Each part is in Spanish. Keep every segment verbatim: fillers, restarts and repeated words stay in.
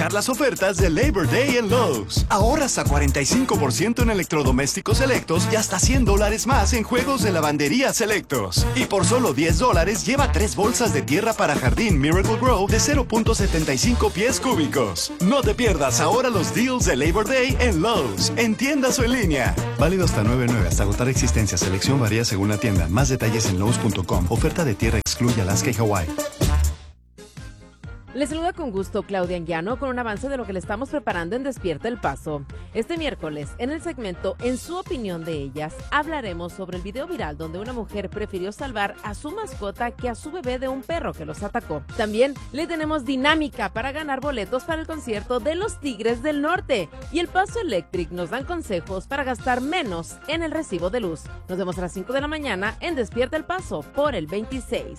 Las ofertas de Labor Day en Lowe's. Ahorra hasta cuarenta y cinco por ciento en electrodomésticos selectos y hasta cien dólares más en juegos de lavandería selectos. Y por solo diez dólares lleva tres bolsas de tierra para jardín Miracle Grow de cero punto setenta y cinco pies cúbicos. No te pierdas ahora los deals de Labor Day en Lowe's, en tiendas o en línea. Válido hasta nueve nueve hasta agotar existencia. Selección varía según la tienda. Más detalles en lowes punto com. Oferta de tierra excluye Alaska y Hawái. Les saluda con gusto Claudia Anguiano con un avance de lo que le estamos preparando en Despierta el Paso. Este miércoles, en el segmento En su opinión de ellas, hablaremos sobre el video viral donde una mujer prefirió salvar a su mascota que a su bebé de un perro que los atacó. También le tenemos dinámica para ganar boletos para el concierto de los Tigres del Norte. Y el Paso Electric nos dan consejos para gastar menos en el recibo de luz. Nos vemos a las cinco de la mañana en Despierta el Paso por el veintiséis.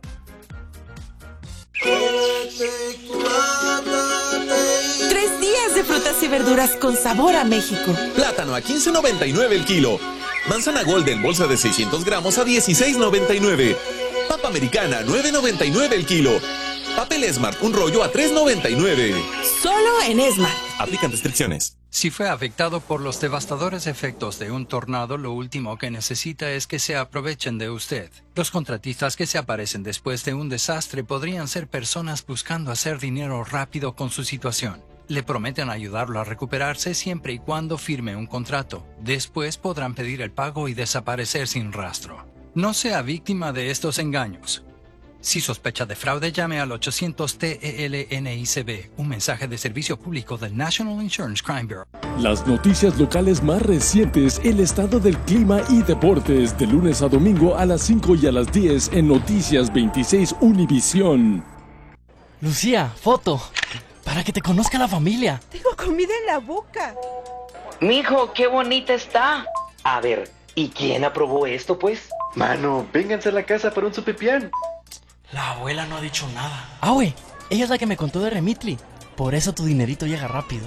Tres días de frutas y verduras con sabor a México. Plátano a quince noventa y nueve el kilo. Manzana Golden bolsa de seiscientos gramos a dieciséis noventa y nueve. Papa americana nueve noventa y nueve el kilo. Papel Smart un rollo a tres noventa y nueve. Solo en Smart. Aplican restricciones. Si fue afectado por los devastadores efectos de un tornado, lo último que necesita es que se aprovechen de usted. Los contratistas que se aparecen después de un desastre podrían ser personas buscando hacer dinero rápido con su situación. Le prometen ayudarlo a recuperarse siempre y cuando firme un contrato. Después podrán pedir el pago y desaparecer sin rastro. No sea víctima de estos engaños. Si sospecha de fraude, llame al ochocientos T E L N I C B, un mensaje de servicio público del National Insurance Crime Bureau. Las noticias locales más recientes, el estado del clima y deportes, de lunes a domingo a las cinco y a las diez en Noticias veintiséis Univisión. Lucía, foto, para que te conozca la familia. Tengo comida en la boca. Mijo, qué bonita está. A ver, ¿y quién aprobó esto, pues? Mano, vénganse a la casa para un sopipián. La abuela no ha dicho nada. Ah, güey, ella es la que me contó de Remitly. Por eso tu dinerito llega rápido.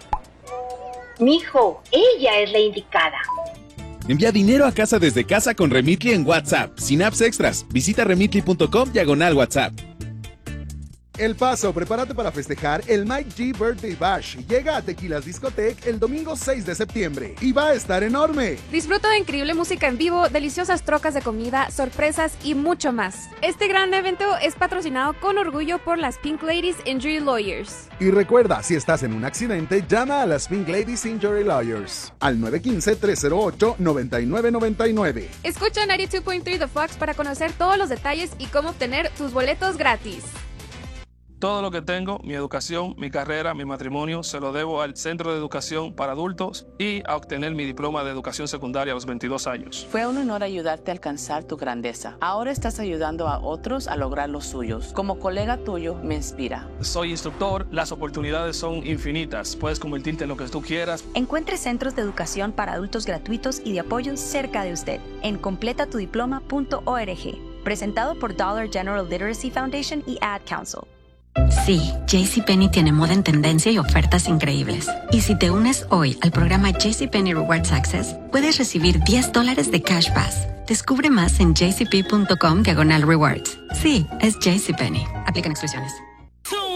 Mijo, ella es la indicada. Envía dinero a casa desde casa con Remitly en WhatsApp, sin apps extras. Visita remitly punto com diagonal WhatsApp. El Paso, prepárate para festejar el Mike G Birthday Bash. Llega a Tequilas Discotec el domingo seis de septiembre y va a estar enorme. Disfruta de increíble música en vivo, deliciosas trocas de comida, sorpresas y mucho más. Este gran evento es patrocinado con orgullo por las Pink Ladies Injury Lawyers. Y recuerda, si estás en un accidente, llama a las Pink Ladies Injury Lawyers al nueve uno cinco, tres cero ocho, nueve nueve nueve nueve. Escucha noventa y dos punto tres The Fox para conocer todos los detalles y cómo obtener tus boletos gratis. Todo lo que tengo, mi educación, mi carrera, mi matrimonio, se lo debo al Centro de Educación para Adultos y a obtener mi diploma de educación secundaria a los veintidós años. Fue un honor ayudarte a alcanzar tu grandeza. Ahora estás ayudando a otros a lograr los suyos. Como colega tuyo, me inspira. Soy instructor, las oportunidades son infinitas. Puedes convertirte en lo que tú quieras. Encuentre centros de educación para adultos gratuitos y de apoyo cerca de usted en completa tu diploma punto org. Presentado por Dollar General Literacy Foundation y Ad Council. Sí, JCPenney tiene moda en tendencia y ofertas increíbles. Y si te unes hoy al programa JCPenney Rewards Access, puedes recibir diez dólares de Cash Pass. Descubre más en jcp punto com diagonal rewards. Sí, es JCPenney. Aplican exclusiones.